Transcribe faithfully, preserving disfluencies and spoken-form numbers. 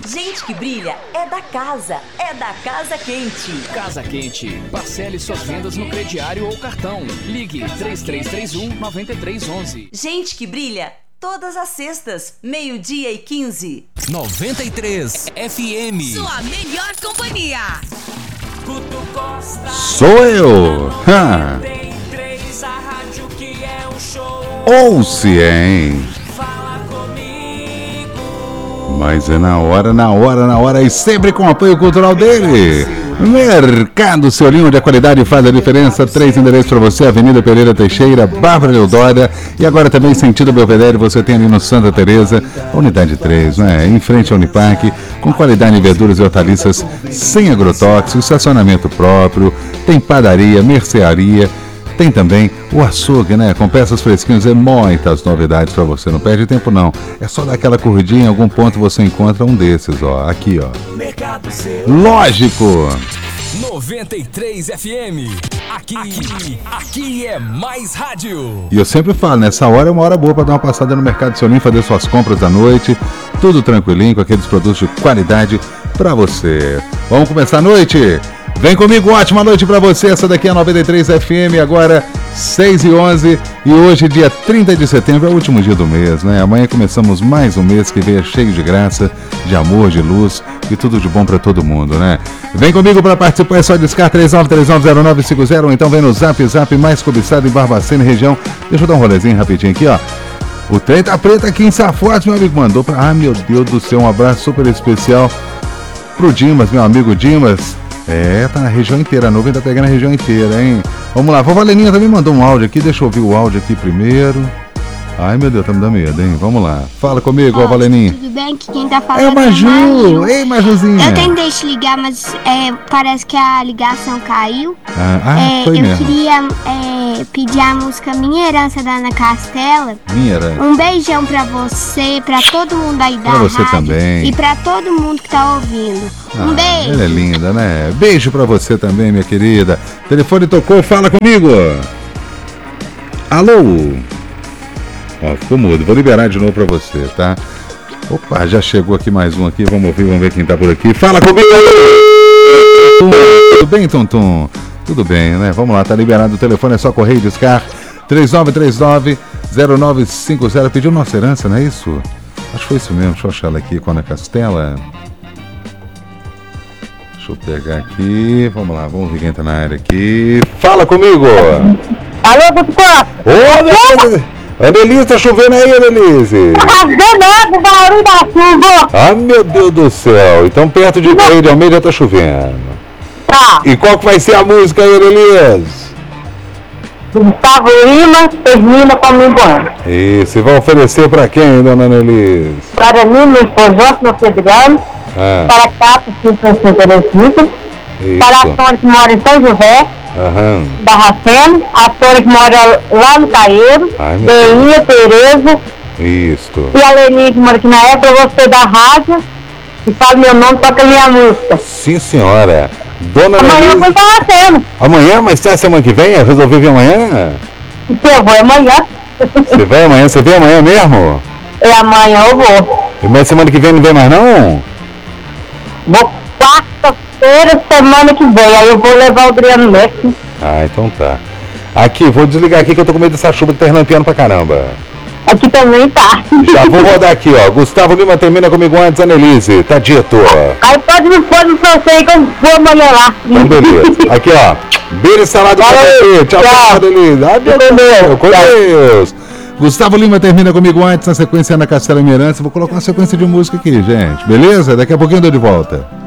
Gente que brilha é da casa, é da Casa Quente. Casa Quente. Parcele suas vendas no crediário ou cartão. Ligue três três três um, nove três um um. Gente que brilha todas as sextas, meio-dia e quinze. noventa e três F M. Sua melhor companhia. Sou eu. Ha. Ouça, hein? Mas é na hora, na hora, na hora e sempre com o apoio cultural dele. Mercado Ciolinho, onde a qualidade faz a diferença. Três endereços para você: Avenida Pereira Teixeira, Bárbara Eudória e agora também sentido Belvedere. Você tem ali no Santa Teresa, unidade três, né? Em frente ao Uniparque, com qualidade em verduras e hortaliças, sem agrotóxico, estacionamento próprio, tem padaria, mercearia. Tem também o açougue, né? Com peças fresquinhas e muitas novidades para você. Não perde tempo, não. É só dar aquela corridinha, em algum ponto você encontra um desses, ó. Aqui, ó. Lógico! noventa e três F M. Aqui, aqui, aqui é mais rádio. E eu sempre falo, nessa hora é uma hora boa para dar uma passada no Mercado Ciolinho, fazer suas compras da noite. Tudo tranquilinho, com aqueles produtos de qualidade para você. Vamos começar a noite? Vem comigo, ótima noite pra você. Essa daqui é a noventa e três F M, agora seis e onze. E hoje, dia trinta de setembro, é o último dia do mês, né? Amanhã começamos mais um mês que vem cheio de graça, de amor, de luz e tudo de bom pra todo mundo, né? Vem comigo pra participar, é só discar três nove três nove zero nove cinco zero, ou então vem no Zap Zap mais cobiçado em Barbacena, região. Deixa eu dar um rolezinho rapidinho aqui, ó. O trem tá preto aqui em Safote, meu amigo mandou pra... Ah, meu Deus do céu, um abraço super especial pro Dimas, meu amigo Dimas. É, tá na região inteira, a nuvem tá pegando a região inteira, hein? Vamos lá, a vó Valeninha também mandou um áudio aqui, deixa eu ouvir o áudio aqui primeiro. Ai, meu Deus, tá me dando medo, hein? Vamos lá, fala comigo, ó, Valeninha. Tudo bem? Que quem tá falando é o Maju. É o Maju. Ei, Majuzinha. Eu tentei te ligar, mas é, parece que a ligação caiu. Ah, ah é, foi eu mesmo. queria é, pedir a música Minha Herança da Ana Castela. Minha Herança. Um beijão pra você, pra todo mundo aí da pra você rádio. também. E pra todo mundo que tá ouvindo. Ah, um beijo. Ela é linda, né? Beijo pra você também, minha querida. Telefone tocou, fala comigo. Alô? Ó, ficou mudo. Vou liberar de novo pra você, tá? Opa, já chegou aqui mais um aqui. Vamos ouvir, vamos ver quem tá por aqui. Fala comigo! Tudo bem, Tonton? Tudo bem, né? Vamos lá, tá liberado o telefone, é só correr e discar. três nove três nove zero nove cinco zero. Pediu nossa herança, não é isso? Acho que foi isso mesmo. Deixa eu achar ela aqui com a Ana Castela. Deixa eu pegar aqui. Vamos lá, vamos ver quem tá na área aqui. Fala comigo! Alô, Gustavo! Ô, Annelise, tá chovendo aí, Annelise? Tá rasgando o barulho da chuva! Ah, meu Deus do céu! Então perto de Correio de Almeida tá chovendo. Tá. E qual que vai ser a música aí, Annelise? Gustavo Lima, termina comigo antes. Isso, e vai oferecer pra quem, dona Annelise? Para mim, meu esposo, meu Pedrão, Ah, para a Capa, que é em Teresina, para a isso. Tônia que mora em São José, Aham. da Racena, a Tônia que mora lá no Caeiro, Ai, meu Belinha, Tereza, Isso. e a Leninha que mora aqui na época, você da rádio, e fala meu nome, toca minha música. Sim, senhora. Dona Amanhã eu vou Annelise. estar Racena. Amanhã, mas tem a semana que vem? Eu resolvi vir amanhã? Se eu vou amanhã, Você vai amanhã? Você vem amanhã mesmo? é amanhã eu vou. E mas semana que vem não vem mais não? Vou quarta-feira, semana que vem. Aí eu vou levar o Adriano Messi. Ah, então tá. Aqui, vou desligar aqui que eu tô com medo dessa chuva que tá relampeando pra caramba. Aqui também tá. Já vou rodar aqui, ó. Gustavo Lima termina comigo antes, Annelise. Tá dito. Aí pode me pôr no seu aí que eu vou amanhã lá. Então, beleza. Aqui, ó. Beijo e salada pra Valeu, você. Tchau, tchau. tchau, Annelise. Ai, meu Com Deus. Deus. Com Deus. Gustavo Lima termina comigo antes, na sequência Ana Castela e Minha Herança. Vou colocar uma sequência de música aqui, gente. Beleza? Daqui a pouquinho eu dou de volta.